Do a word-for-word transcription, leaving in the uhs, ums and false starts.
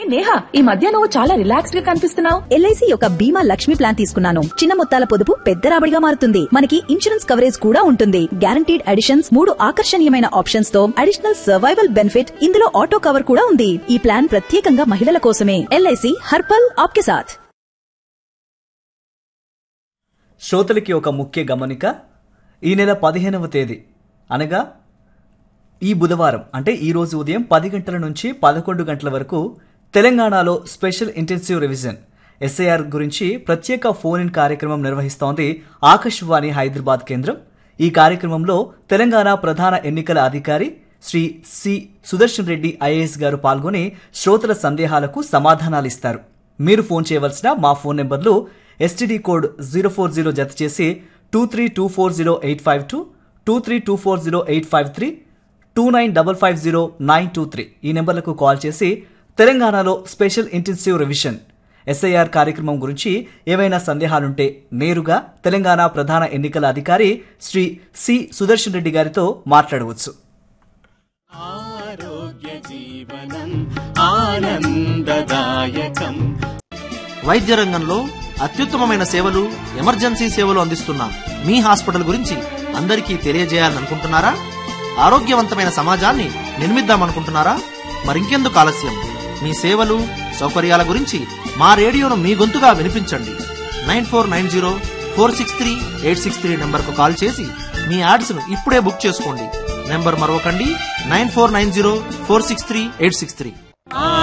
నేహా, ఈ మధ్య నువ్వు చాలా రిలాక్స్డ్ గా కనిపిస్తున్నావు. ఎల్ఐసి యొక్క బీమా లక్ష్మి ప్లాన్ తీసుకున్నాను. చిన్న మొత్తాల పొదుపు పెద్ద రాబడిగా మారుతుంది. మనకి ఇన్సూరెన్స్ కవరేజ్ కూడా ఉంటుంది. గ్యారంటీడ్ అడిషన్స్, మూడు ఆకర్షణీయమైన ఆప్షన్స్ తో అడిషనల్ సర్వైవల్ బెనిఫిట్, ఇందులో ఆటో కవర్ కూడా ఉంది. ఈ ప్లాన్ ప్రత్యేకంగా మహిళల కోసమే. ఎల్ఐసి హర్పల్ ఆప్కే సాథ్. శ్రోతలకి ఒక ముఖ్య గమనిక. ఈ నెల పదిహేనవ తేదీ అనగా ఈ బుధవారం అంటే ఈ రోజు ఉదయం పది గంటల నుంచి పదకొండు గంటల వరకు తెలంగాణలో స్పెషల్ ఇంటెన్సివ్ రివిజన్ ఎస్ఐఆర్ గురించి ప్రత్యేక ఫోన్ ఇన్ కార్యక్రమం నిర్వహిస్తోంది ఆకాశవాణి హైదరాబాద్ కేంద్రం. ఈ కార్యక్రమంలో తెలంగాణ ప్రధాన ఎన్నికల అధికారి శ్రీ సి సుదర్శన్ రెడ్డి ఐఏఎస్ గారు పాల్గొని శ్రోతల సందేహాలకు సమాధానాలిస్తారు. మీరు ఫోన్ చేయవలసిన మా ఫోన్ నెంబర్లు STD code zero four zero జత చేసి two three two four zero eight five two, two three two four zero eight five three, two nine double five zero nine two three ఈ నెంబర్లకు call చేసి తెలంగాణలో special intensive revision SIR కార్యక్రమం గురించి ఏవైనా సందేహాలుంటే నేరుగా తెలంగాణ ప్రధాన ఎన్నికల అధికారి శ్రీ సి సుదర్శన్ రెడ్డి గారితో మాట్లాడవచ్చు. వైద్య రంగంలో అత్యుత్తమమైన సేవలు, ఎమర్జెన్సీ సేవలు అందిస్తున్న మీ హాస్పిటల్ గురించి అందరికీ తెలియజేయాలనుకుంటున్నారా? ఆరోగ్యవంతమైన సమాజాన్ని నిర్మిద్దామనుకుంటున్నారా? మరింకెందుకు ఆలస్యం? మీ సేవలు, సౌకర్యాల గురించి మా రేడియోను మీ గొంతుగా వినిపించండి. Nine four nine zero four six three eight six three number కు కాల్ చేసి మీ యాడ్స్ ను ఇప్పుడే బుక్ చేసుకోండి. Number మరొకండి, nine four nine zero four six three eight six three.